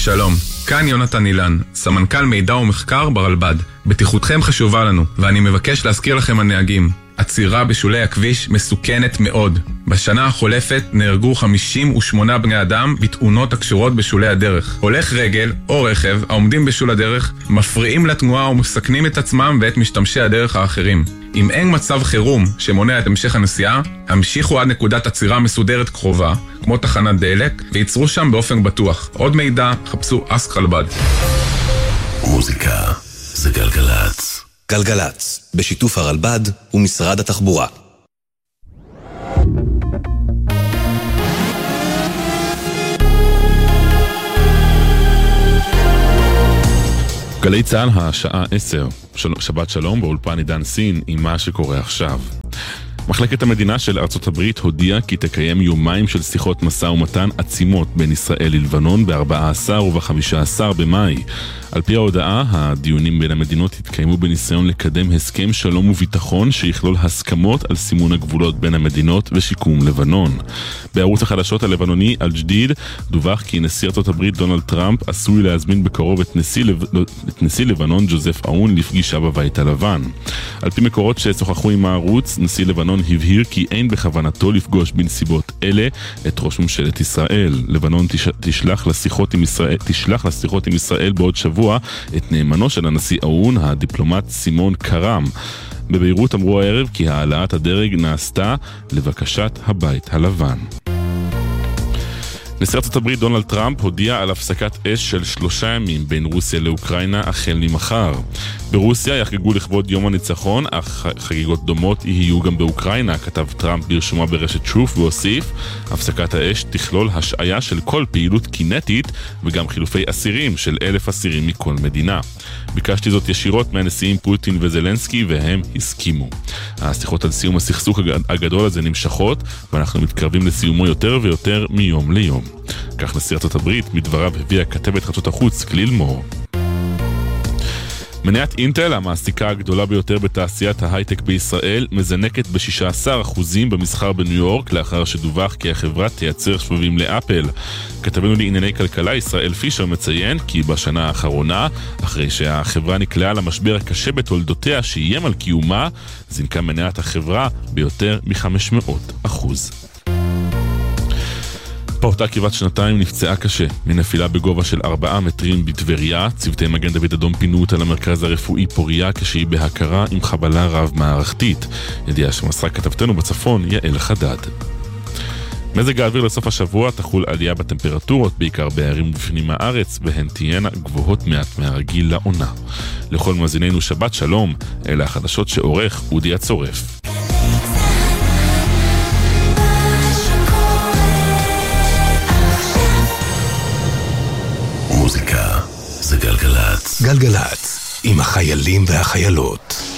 שלום, כאן יונתן אילן, סמנכ"ל מידע ומחקר ברלב"ד. בטיחותכם חשובה לנו, ואני מבקש להזכיר לכם הנהגים. עצירה בשולי הכביש מסוכנת מאוד. בשנה החולפת נהרגו 58 בני אדם בתאונות הקשורות בשולי הדרך. הולך רגל או רכב העומדים בשול הדרך מפריעים לתנועה ומסכנים את עצמם ואת משתמשי הדרך האחרים. אם אין מצב חירום שמונע את המשך הנסיעה, המשיכו עד נקודת עצירה מסודרת קרובה, כמו תחנת דלק, ויצרו שם באופן בטוח. עוד מידע, חפשו אסק רלב"ד. מוזיקה זה גלגלץ. גלגלץ, בשיתוף הרלב"ד ומשרד התחבורה. גלי צהל, השעה 10. שבת שלום, באולפן עידן סין עם מה שקורה עכשיו. מחלקת המדינה של ארצות הברית הודיעה כי תקיים יומיים של שיחות משא ומתן עצימות בין ישראל ללבנון ב-14 וב-15 במאי. על פי ההודעה, הדיונים בין המדינות התקיימו בניסיון לקדם הסכם שלום וביטחון שיכלול הסכמות על סימון הגבולות בין המדינות ושיקום לבנון. בערוץ החדשות הלבנוני אל-ג'דיד דווח כי נשיא ארצות הברית דונלד טראמפ עשוי להזמין בקרוב את נשיא לבנון ג'וזף אאון לפגישה בבית הלבן. על פי מקורות ששוחחו עם הערוץ, נשיא לבנון הבהיר כי אין בכוונתו לפגוש בנסיבות אלה את ראש ממשלת ישראל. לבנון תשלח לשיחות עם ישראל בעוד שבוע את נאמנו של הנשיא אאון, הדיפלומט סימון קרם. בביירות אמרו הערב כי העלאת הדרג נעשתה לבקשת הבית הלבן. נשיא ארצות הברית דונלד טראמפ הודיע על הפסקת אש של 3 ימים בין רוסיה לאוקראינה החל ממחר. ברוסיה יחגגו לכבוד יום הניצחון, אך חגיגות דומות יהיו גם באוקראינה, כתב טראמפ ברשומה ברשת שוף, והוסיף, הפסקת האש תכלול השעיה של כל פעילות קינטית וגם חילופי אסירים של 1,000 אסירים מכל מדינה. ביקשתי זאת ישירות מהנשיאים פוטין וזלנסקי והם הסכימו. השיחות על סיום הסכסוך הגדול הזה נמשכות ואנחנו מתקרבים לסיומו יותר ויותר מיום ליום. כך נשיא ארצות הברית מדבריו הביאה כתבת חדשות החוץ כליל מור. מניית אינטל, המעסיקה הגדולה ביותר בתעשיית ההייטק בישראל, מזנקת ב-16% במסחר בניו יורק, לאחר שדווח כי החברה תייצר שבבים לאפל. כתבנו לענייני כלכלה ישראל פישר מציין כי בשנה האחרונה, אחרי שהחברה נקלעה למשבר הקשה בתולדותיה שאיים על קיומה, זינקה מניית החברה ביותר מ-500%. פעוטה כבת 2 נפצעה קשה מנפילה בגובה של 4 מטרים בטבריה. צוותי מגן דוד אדום פינו אותה למרכז הרפואי פוריה כשהיא בהכרה עם חבלה רב מערכתית. ידיעה שמסרה כתבתנו בצפון יעל חדד. מזג האוויר לסוף השבוע תחול עלייה בטמפרטורות בעיקר בערים ובפנים הארץ, והן תהיינה גבוהות מעט מהרגיל לעונה. לכל מאזינינו שבת שלום, אלה החדשות שעורך אודי הצורף. מוזיקה זה גלגלץ. גלגלץ, עם החיילים והחיילות.